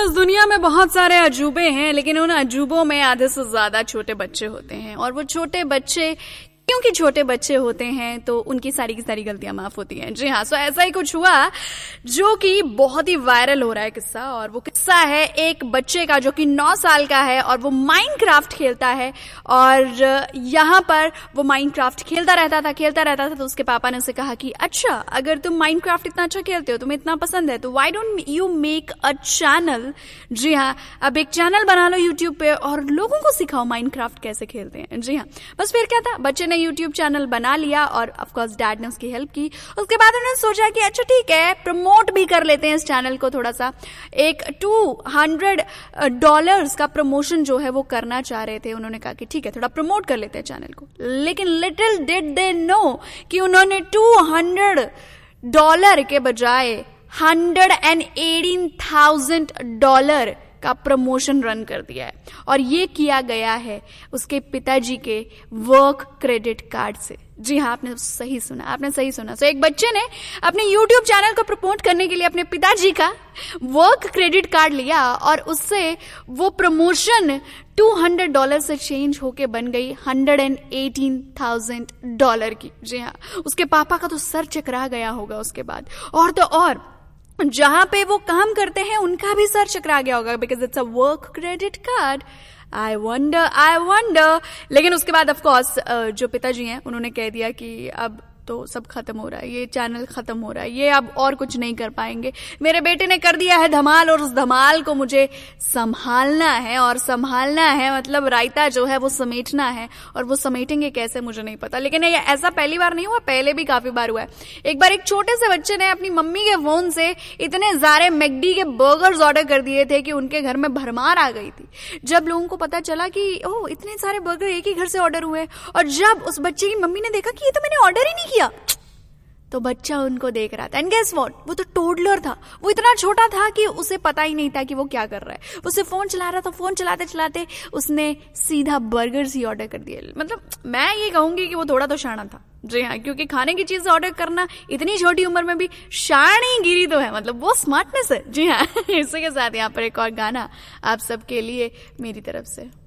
इस दुनिया में बहुत सारे अजूबे हैं, लेकिन उन अजूबों में आधे से ज्यादा छोटे बच्चे होते हैं। और वो छोटे बच्चे क्योंकि छोटे बच्चे होते हैं तो उनकी सारी की सारी गलतियां माफ होती हैं। जी हाँ, सो ऐसा ही कुछ हुआ जो कि बहुत ही वायरल हो रहा है किस्सा। और वो किस्सा है एक बच्चे का जो कि 9 साल का है और वो माइनक्राफ्ट खेलता है। और यहाँ पर वो माइनक्राफ्ट खेलता रहता था तो उसके पापा ने उसे कहा कि अच्छा, अगर तुम माइनक्राफ्ट इतना अच्छा खेलते हो, तुम्हें इतना पसंद है, तो why don't you make a channel. जी हाँ, अब एक चैनल बना लो यूट्यूब पे और लोगों को सिखाओ माइनक्राफ्ट कैसे खेलते हैं। जी हाँ, बस फिर क्या था, बच्चे ने यूट्यूब चैनल बना लिया और ऑफ कोर्स डैड ने उसकी हेल्प की। उसके बाद उन्होंने सोचा कि अच्छा ठीक है, प्रमोट भी कर लेते हैं इस चैनल को थोड़ा सा। एक $200 का प्रमोशन जो है वो करना चाह रहे थे। उन्होंने कहा कि ठीक है, थोड़ा प्रमोट कर लेते हैं चैनल को। लेकिन लिटिल डिड दे नो कि उन्होंने $200 के बजाय $118,000 का प्रमोशन रन कर दिया है। और ये किया गया है उसके पिताजी के वर्क क्रेडिट कार्ड से। जी हाँ, आपने सही सुना। सो एक बच्चे ने अपने YouTube चैनल को प्रमोट करने के लिए अपने पिताजी का वर्क क्रेडिट कार्ड लिया और उससे वो प्रमोशन $200 से चेंज होके बन गई $118,000 की। जी हाँ, उसके पापा का तो सर चकरा गया होगा उसके बाद। और तो और जहां पे वो काम करते हैं उनका भी सर चकरा गया होगा, because it's a work credit card. I wonder. लेकिन उसके बाद ऑफ कोर्स जो पिताजी हैं उन्होंने कह दिया कि अब तो सब खत्म हो रहा है, ये चैनल खत्म हो रहा है, ये अब और कुछ नहीं कर पाएंगे। मेरे बेटे ने कर दिया है धमाल और उस धमाल को मुझे संभालना है। और संभालना है मतलब रायता जो है वो समेटना है। और वो समेटेंगे कैसे मुझे नहीं पता, लेकिन ये ऐसा पहली बार नहीं हुआ, पहले भी काफी बार हुआ है। एक बार एक छोटे से बच्चे ने अपनी मम्मी के फोन से इतने सारे मैकडी के बर्गर्स ऑर्डर कर दिए थे कि उनके घर में भरमार आ गई थी। जब लोगों को पता चला कि ओह, इतने सारे बर्गर एक ही घर से ऑर्डर हुए, और जब उस बच्चे की मम्मी ने देखा कि ये तो मैंने ऑर्डर ही नहीं किया, तो बच्चा उनको देख रहा था। एंड गेस व्हाट, वो तो टोडलर था। वो इतना छोटा था कि उसे पता ही नहीं था कि वो क्या कर रहा है। वो सिर्फ फोन चला रहा था। फोन चलाते चलाते उसने सीधा बर्गर्स ही ऑर्डर कर दिए। मतलब मैं ये कहूंगी कि वो थोड़ा तो शाना था। जी हाँ, क्योंकि खाने की चीज ऑर्डर करना इतनी छोटी उम्र में भी शानीगिरी तो है, मतलब वो स्मार्टनेस है। जी हाँ, इसी के साथ यहाँ पर एक और गाना आप सबके लिए मेरी तरफ से।